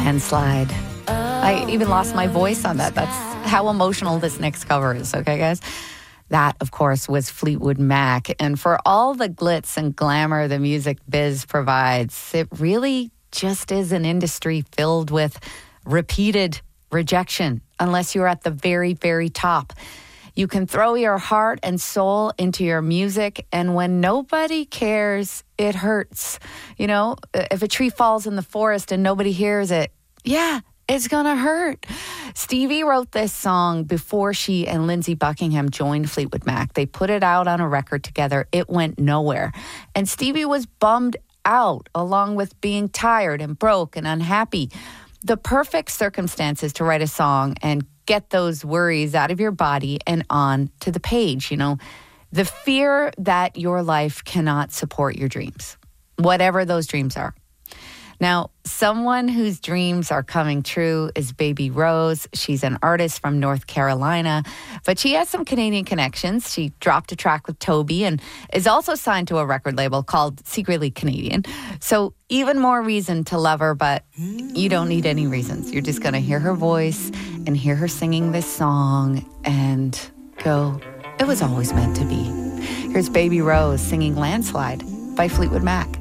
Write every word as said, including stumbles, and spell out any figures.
Landslide. I even lost my voice on that. That's how emotional this next cover is, okay, guys? That, of course, was Fleetwood Mac. And for all the glitz and glamour the music biz provides, it really just is an industry filled with repeated rejection, unless you're at the very, very top. You can throw your heart and soul into your music, and when nobody cares, it hurts. You know, if a tree falls in the forest and nobody hears it, yeah, it's gonna hurt. Stevie wrote this song before she and Lindsey Buckingham joined Fleetwood Mac. They put it out on a record together. It went nowhere. And Stevie was bummed out, along with being tired and broke and unhappy. The perfect circumstances to write a song and get those worries out of your body and on to the page, you know. The fear that your life cannot support your dreams, whatever those dreams are. Now, someone whose dreams are coming true is Baby Rose. She's an artist from North Carolina, but she has some Canadian connections. She dropped a track with Toby and is also signed to a record label called Secretly Canadian. So even more reason to love her, but you don't need any reasons. You're just going to hear her voice and hear her singing this song and go, it was always meant to be. Here's Baby Rose singing Landslide by Fleetwood Mac.